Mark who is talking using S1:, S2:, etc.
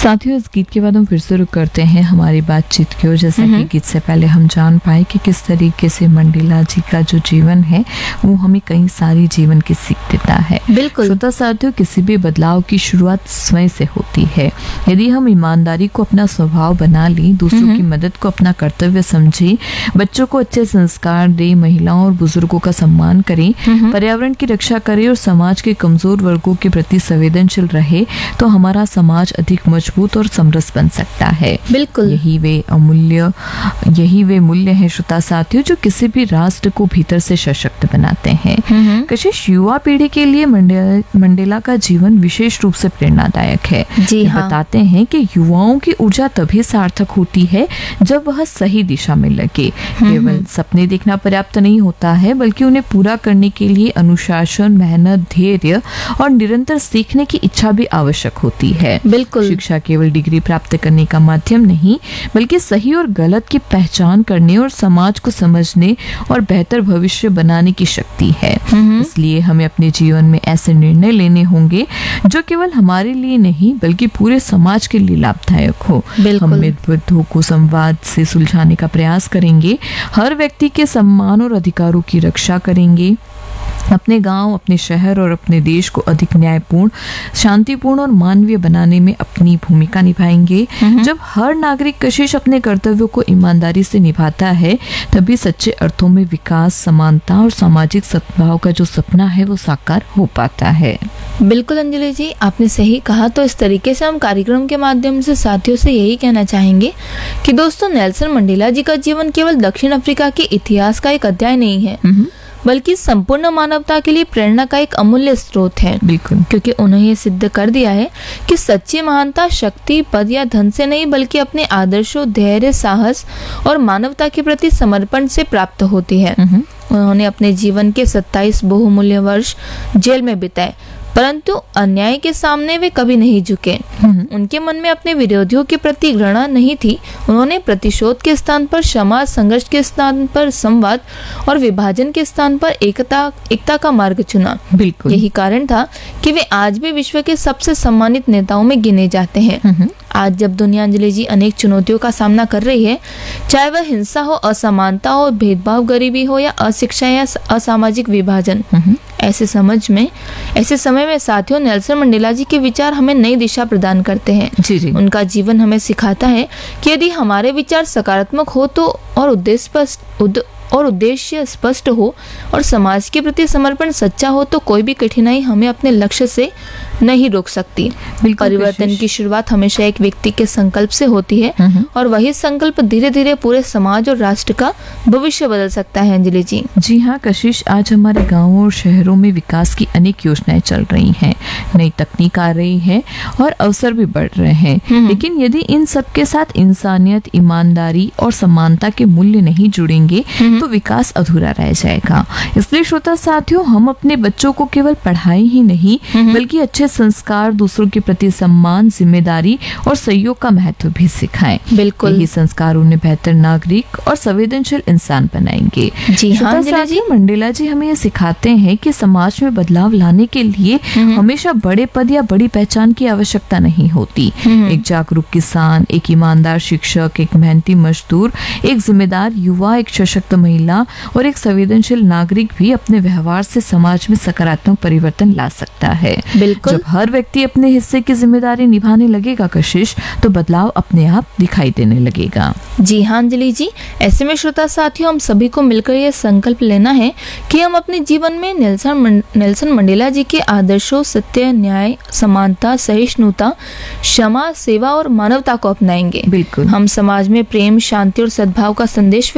S1: साथियों, इस गीत के बाद हम फिर से रुक करते हैं हमारी बातचीत की ओर। जैसा कि गीत से पहले हम जान पाए कि किस तरीके से मंडेला जी का जो जीवन है वो हमें कई सारी जीवन की सीख देता है।
S2: बिल्कुल।
S1: श्रोता साथियों, किसी भी बदलाव की शुरुआत स्वयं से होती है। यदि हम ईमानदारी को अपना स्वभाव बना लें, दूसरों की मदद को अपना कर्तव्य समझें, बच्चों को अच्छे संस्कार दें, महिलाओं और बुजुर्गों का सम्मान करें, पर्यावरण की रक्षा करें और समाज के कमजोर वर्गों के प्रति संवेदनशील रहे, तो हमारा समाज अधिक मजबूत और समरस बन सकता है।
S2: बिल्कुल।
S1: यही वे मूल्य हैं श्रोता साथियों, जो किसी भी राष्ट्र को भीतर से सशक्त बनाते हैं। कशिश, युवा पीढ़ी के लिए मंडेला का जीवन विशेष रूप से प्रेरणादायक है।
S2: जी हाँ।
S1: बताते हैं कि युवाओं की ऊर्जा तभी सार्थक होती है जब वह सही दिशा में लगे। केवल सपने देखना पर्याप्त नहीं होता है, बल्कि उन्हें पूरा करने के लिए अनुशासन, मेहनत, धैर्य और निरंतर सीखने की इच्छा भी आवश्यक होती है।
S2: बिल्कुल।
S1: शिक्षा केवल डिग्री प्राप्त करने का माध्यम नहीं, बल्कि सही और गलत की पहचान करने और समाज को समझने और बेहतर भविष्य बनाने की शक्ति है। इसलिए हमें अपने जीवन में ऐसे निर्णय लेने होंगे जो केवल हमारे लिए नहीं बल्कि पूरे समाज के लिए लाभदायक हो। हम मतभेदों को संवाद से सुलझाने का प्रयास करेंगे, हर व्यक्ति के सम्मान और अधिकारों की रक्षा करेंगे, अपने गांव, अपने शहर और अपने देश को अधिक न्यायपूर्ण, शांतिपूर्ण और मानवीय बनाने में अपनी भूमिका निभाएंगे। जब हर नागरिक कशिश अपने कर्तव्यों को ईमानदारी से निभाता है, तभी सच्चे अर्थों में विकास, समानता और सामाजिक सद्भाव का जो सपना है वो साकार हो पाता है।
S2: बिल्कुल अंजलि जी, आपने सही कहा। तो इस तरीके से हम कार्यक्रम के माध्यम से साथियों से यही कहना चाहेंगे कि दोस्तों, नेल्सन मंडेला जी का जीवन केवल दक्षिण अफ्रीका के इतिहास का एक अध्याय नहीं है, बल्कि संपूर्ण मानवता के लिए प्रेरणा का एक अमूल्य स्रोत है।
S1: बिल्कुल।
S2: क्योंकि उन्होंने ये सिद्ध कर दिया है कि सच्ची महानता शक्ति, पद या धन से नहीं, बल्कि अपने आदर्शों, धैर्य, साहस और मानवता के प्रति समर्पण से प्राप्त होती है। उन्होंने अपने जीवन के 27 बहुमूल्य वर्ष जेल में बिताए, परंतु अन्याय के सामने वे कभी नहीं झुके। उनके मन में अपने विरोधियों के प्रति घृणा नहीं थी। उन्होंने प्रतिशोध के स्थान पर क्षमा, संघर्ष के स्थान पर संवाद और विभाजन के स्थान पर एकता का मार्ग चुना।
S1: बिल्कुल।
S2: यही कारण था कि वे आज भी विश्व के सबसे सम्मानित नेताओं में गिने जाते हैं। आज जब दुनिया, अंजलि जी, अनेक चुनौतियों का सामना कर रही है, चाहे वह हिंसा हो, असमानता हो, भेदभाव, गरीबी हो या अशिक्षा या असामाजिक विभाजन, ऐसे समय में साथियों, नेल्सन मंडेला जी के विचार हमें नई दिशा प्रदान करते हैं।
S1: जी।
S2: उनका जीवन हमें सिखाता है कि यदि हमारे विचार सकारात्मक हो तो और उद्देश्य स्पष्ट हो और समाज के प्रति समर्पण सच्चा हो, तो कोई भी कठिनाई हमें अपने लक्ष्य से नहीं रोक सकती। परिवर्तन की शुरुआत हमेशा एक व्यक्ति के संकल्प से होती है और वही संकल्प धीरे धीरे पूरे समाज और राष्ट्र का भविष्य बदल सकता है। अंजलि जी।
S1: जी हाँ कशिश, आज हमारे गांवों और शहरों में विकास की अनेक योजनाएं चल रही हैं, नई तकनीक आ रही है और अवसर भी बढ़ रहे हैं। लेकिन यदि इन सब के साथ इंसानियत, ईमानदारी और समानता के मूल्य नहीं जुड़ेंगे तो विकास अधूरा रह जाएगा। इसलिए श्रोता साथियों, हम अपने बच्चों को केवल पढ़ाई ही नहीं बल्कि अच्छे संस्कार, दूसरों के प्रति सम्मान, जिम्मेदारी और सहयोग का महत्व भी सिखाएं।
S2: बिल्कुल।
S1: यही संस्कार उन्हें बेहतर नागरिक और संवेदनशील इंसान बनाएंगे।
S2: जी हाँ जी।
S1: मंडेला जी हमें ये सिखाते हैं कि समाज में बदलाव लाने के लिए हमेशा बड़े पद या बड़ी पहचान की आवश्यकता नहीं होती। एक जागरूक किसान, एक ईमानदार शिक्षक, एक मेहनती मजदूर, एक जिम्मेदार युवा, एक सशक्त महिला और एक संवेदनशील नागरिक भी अपने व्यवहार से समाज में सकारात्मक परिवर्तन ला सकता है।
S2: बिल्कुल।
S1: जब हर व्यक्ति अपने हिस्से की जिम्मेदारी निभाने लगेगा कशिश, तो बदलाव अपने आप दिखाई देने लगेगा।
S2: जी हाँ अंजलि जी, ऐसे में श्रोता साथियों, हम सभी को मिलकर यह संकल्प लेना है कि हम अपने जीवन में नेल्सन मंडेला जी के आदर्शों, सत्य, न्याय, समानता, सहिष्णुता, क्षमा, सेवा और मानवता को अपनाएंगे।
S1: बिल्कुल।
S2: हम समाज में प्रेम, शांति और सद्भाव का संदेश